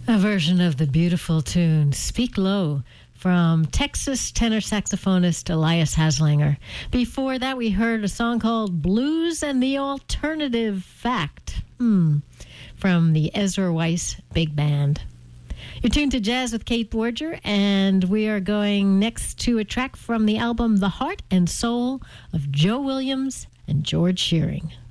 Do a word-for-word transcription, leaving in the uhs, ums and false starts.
A version of the beautiful tune Speak Low from Texas tenor saxophonist Elias Haslanger. Before that, we heard a song called Blues and the Alternative Fact hmm, from the Ezra Weiss Big Band. You're tuned to Jazz with Kate Borger, and we are going next to a track from the album The Heart and Soul of Joe Williams and George Shearing.